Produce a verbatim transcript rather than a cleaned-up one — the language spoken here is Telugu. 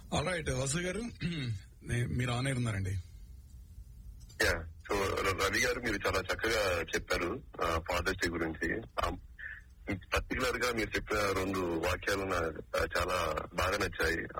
ఆల్ రైట్ వసు గారు నే- మీరు ఆన్ ఎయిర్ ఉన్నారండి. యా సో రవి గారు మీరు చాలా చక్కగా చెప్పారు ఫాదర్స్ డే గురించి. పర్టికులర్ గా మీరు చెప్పిన రెండు వాక్యాలు నాకు చాలా బాగా నచ్చాయి.